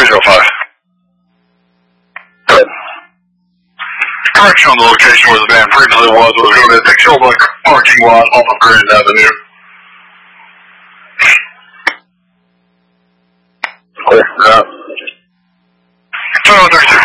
605. Good. Correction on the location where the van previously was going to be the Kilbuck parking lot off of Grand Avenue. Clear. 236